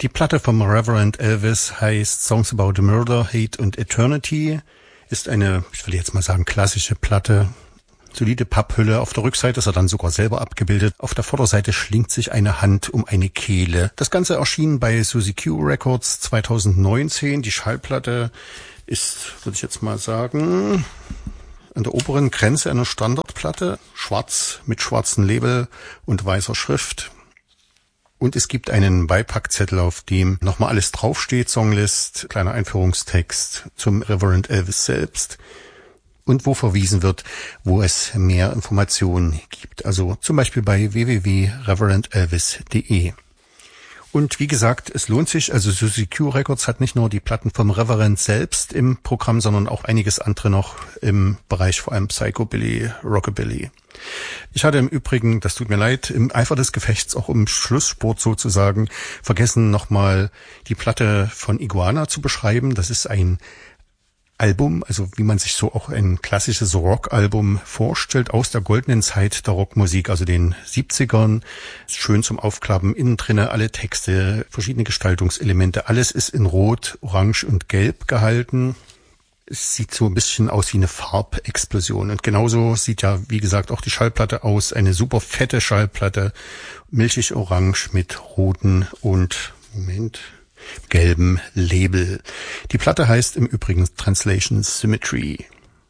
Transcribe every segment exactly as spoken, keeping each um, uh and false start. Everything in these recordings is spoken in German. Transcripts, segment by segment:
Die Platte vom Reverend Elvis heißt Songs About Murder, Hate and Eternity, ist eine, ich will jetzt mal sagen, klassische Platte. Solide Papphülle. Auf der Rückseite ist er dann sogar selber abgebildet. Auf der Vorderseite schlingt sich eine Hand um eine Kehle. Das Ganze erschien bei Suzy Q Records zweitausendneunzehn. Die Schallplatte ist, würde ich jetzt mal sagen, an der oberen Grenze einer Standardplatte. Schwarz mit schwarzem Label und weißer Schrift. Und es gibt einen Beipackzettel, auf dem nochmal alles draufsteht, Songlist, kleiner Einführungstext zum Reverend Elvis selbst und wo verwiesen wird, wo es mehr Informationen gibt. Also zum Beispiel bei w w w punkt reverend elvis punkt d e. Und wie gesagt, es lohnt sich, also Suzy Q Records hat nicht nur die Platten vom Reverend selbst im Programm, sondern auch einiges andere noch im Bereich vor allem Psychobilly, Rockabilly. Ich hatte im Übrigen, das tut mir leid, im Eifer des Gefechts, auch im Schlussspurt sozusagen, vergessen nochmal die Platte von Iguana zu beschreiben. Das ist ein Album, also wie man sich so auch ein klassisches Rockalbum vorstellt, aus der goldenen Zeit der Rockmusik, also den siebzigern. Schön zum Aufklappen, innen drinne alle Texte, verschiedene Gestaltungselemente. Alles ist in Rot, Orange und Gelb gehalten. Es sieht so ein bisschen aus wie eine Farbexplosion. Und genauso sieht ja, wie gesagt, auch die Schallplatte aus. Eine super fette Schallplatte, milchig orange mit roten und, Moment, gelben Label. Die Platte heißt im Übrigen Translation Symmetry.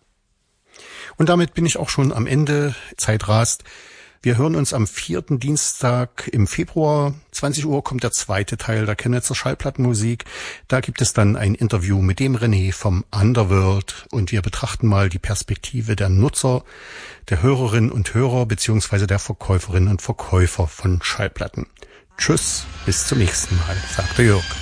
Und damit bin ich auch schon am Ende. Zeit rast. Wir hören uns am vierten Dienstag im Februar. zwanzig Uhr kommt der zweite Teil der Chemnitzer Schallplattenmusik. Da gibt es dann ein Interview mit dem René vom Underworld und wir betrachten mal die Perspektive der Nutzer, der Hörerinnen und Hörer beziehungsweise der Verkäuferinnen und Verkäufer von Schallplatten. Tschüss, bis zum nächsten Mal, sagt der Jörg.